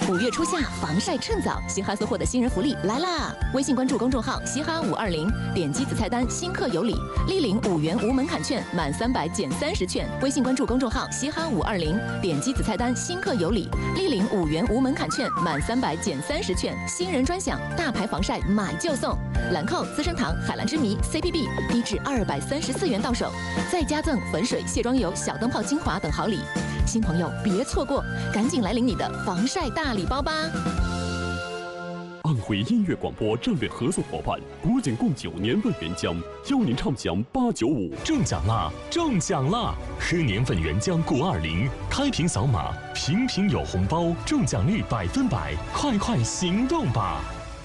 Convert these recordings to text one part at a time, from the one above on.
5月初夏防晒趁早，嘻哈搜获的新人福利来啦！微信关注公众号嘻哈520，点击子菜单新客有礼，立领5元无门槛券，满300减30券。微信关注公众号嘻哈520，点击子菜单新客有礼，立领5元无门槛券，满300减30券。新人专享，大牌防晒买就送，兰蔻、资生堂、海蓝之谜、CPB 低至234元到手，再加赠粉水、卸妆油、小灯泡精华等好礼。新朋友别错过，赶紧来领你的防晒大礼包吧！ 安徽音乐广播战略合作伙伴国检共9年份原浆，邀您畅享895， 中奖啦！中奖啦！喝年份原浆520，开瓶扫码，瓶瓶有红包，中奖率100%，快快行动吧！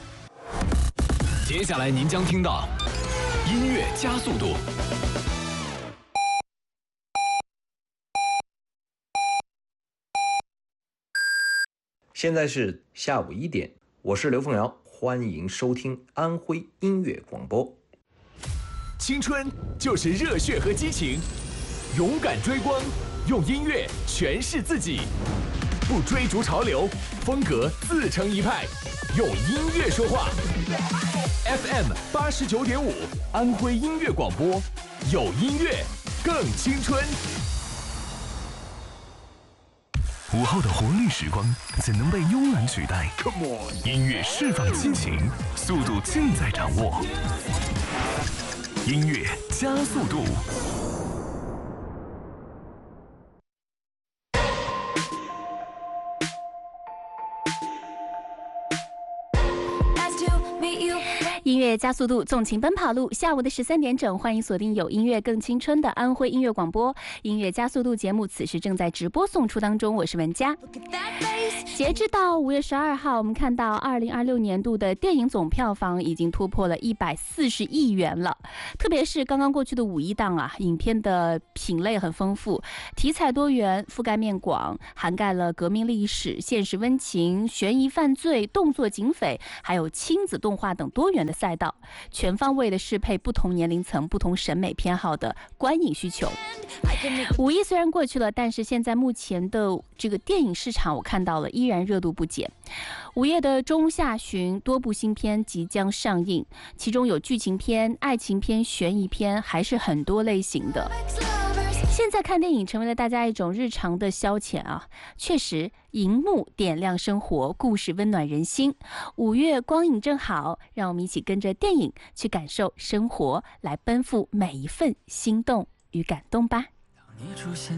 接下来您将听到音乐加速度。 现在是下午1点，我是刘凤瑶，欢迎收听安徽音乐广播。 青春就是热血和激情，勇敢追光，用音乐诠释自己，不追逐潮流，风格自成一派，用音乐说话。FM 89.5，安徽音乐广播，有音乐更青春。 午后的活力时光怎能被慵懒取代？ Come on， 音乐释放激情，速度尽在掌握。音乐加速度。 音乐加速度，纵情奔跑路。下午的13点整，欢迎锁定有音乐更青春的安徽音乐广播。音乐加速度节目此时正在直播送出当中，我是文佳。截至到5月12号，我们看到2026年度的电影总票房已经突破了140亿元了。特别是刚刚过去的五一档啊，影片的品类很丰富，题材多元，覆盖面广，涵盖了革命历史、现实温情、悬疑犯罪、动作警匪，还有亲子动画等多元的赛道，全方位的适配不同年龄层、不同审美偏好的观影需求。五一虽然过去了，但是现在目前的这个电影市场，我看到了依然热度不减。5月的中下旬，多部新片即将上映，其中有剧情片、爱情片、悬疑片，还是很多类型的。现在看电影成为了大家一种日常的消遣啊，确实，荧幕点亮生活，故事温暖人心。5月光影正好，让我们一起跟着电影去感受生活，来奔赴每一份心动与感动吧。 你出现